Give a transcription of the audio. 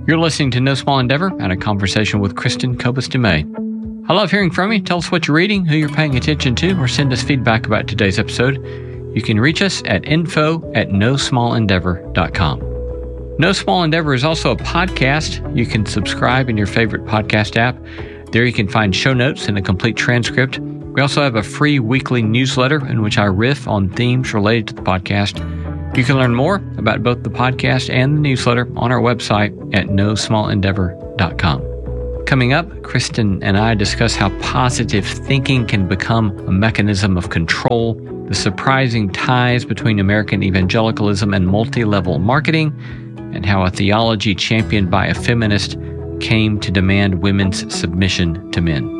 You're listening to No Small Endeavor and a conversation with Kristen Kobus-Dumais. I love hearing from you. Tell us what you're reading, who you're paying attention to, or send us feedback about today's episode. You can reach us at info@nosmallendeavor.com. No Small Endeavor is also a podcast. You can subscribe in your favorite podcast app. There you can find show notes and a complete transcript. We also have a free weekly newsletter in which I riff on themes related to the podcast. You can learn more about both the podcast and the newsletter on our website at nosmallendeavor.com. Coming up, Kristen and I discuss how positive thinking can become a mechanism of control, the surprising ties between American evangelicalism and multi-level marketing, and how a theology championed by a feminist came to demand women's submission to men.